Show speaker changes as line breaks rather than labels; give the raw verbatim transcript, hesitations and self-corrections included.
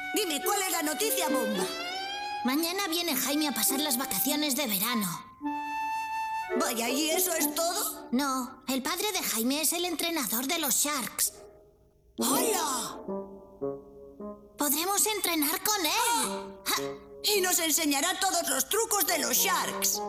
Dime, ¿cuál es la noticia bomba?
Mañana viene Jaime a pasar las vacaciones de verano.
Vaya, ¿y eso es todo?
No, el padre de Jaime es el entrenador de los Sharks.
¡Hola!
Podremos entrenar con él.
Y nos enseñará todos los trucos de los Sharks.